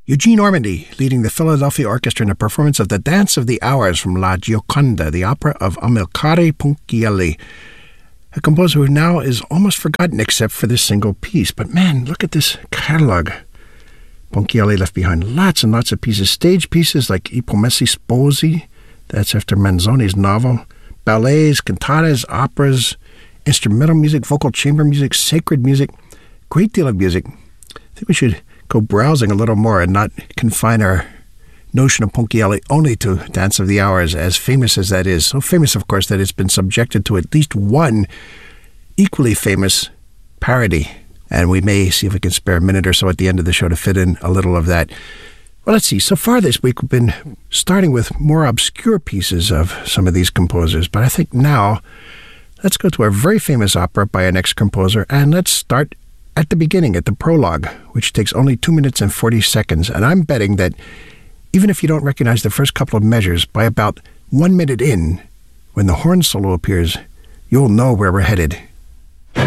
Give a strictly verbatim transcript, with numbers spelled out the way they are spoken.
Eugene Ormandy leading the Philadelphia Orchestra in a performance of The Dance of the Hours from La Gioconda, the opera of Amilcare Ponchielli, a composer who now is almost forgotten except for this single piece. But man, look at this catalog. Ponchielli left behind lots and lots of pieces, stage pieces like I Promessi Sposi, that's after Manzoni's novel, ballets, cantatas, operas, instrumental music, vocal chamber music, sacred music, great deal of music. I think we should go browsing a little more and not confine our notion of Ponchielli only to Dance of the Hours, as famous as that is. So famous, of course, that it's been subjected to at least one equally famous parody. And we may see if we can spare a minute or so at the end of the show to fit in a little of that. Well, let's see. So far this week, we've been starting with more obscure pieces of some of these composers. But I think now, let's go to a very famous opera by an ex-composer, and let's start at the beginning, at the prologue, which takes only two minutes and forty seconds. And I'm betting that even if you don't recognize the first couple of measures, by about one minute in, when the horn solo appears, you'll know where we're headed.